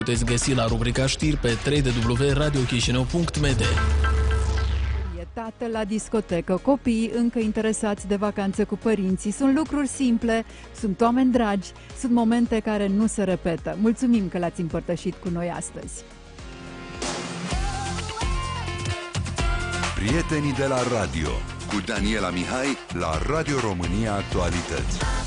Puteți găsi la rubrica știri pe www.radiochisinau.md. E tată la discotecă, copiii încă interesați de vacanțe cu părinții. Sunt lucruri simple, sunt oameni dragi, sunt momente care nu se repetă. Mulțumim că l-ați împărtășit cu noi astăzi. Prietenii de la radio cu Daniela Mihai la Radio România Actualități.